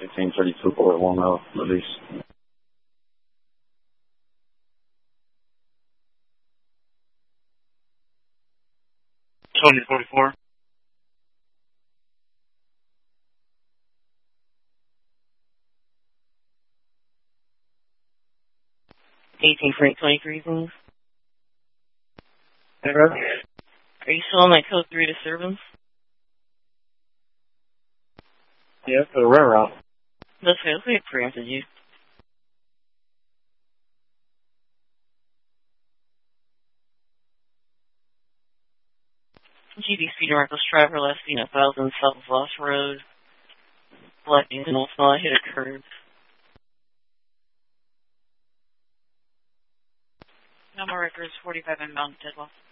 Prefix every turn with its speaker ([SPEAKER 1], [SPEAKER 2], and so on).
[SPEAKER 1] 1532 Fort Walnut, release.
[SPEAKER 2] Tony 44.
[SPEAKER 3] Frank 23, please.
[SPEAKER 1] Okay.
[SPEAKER 3] Are you still on that code 3 disturbance?
[SPEAKER 1] Yeah, for the railroad.
[SPEAKER 3] That's good. We preempted you. GB Speed and Reckless Driver, last seen at 1000 South Lost Road. Black and also hit a curb.
[SPEAKER 4] No more records, 45 inbound, dead loss.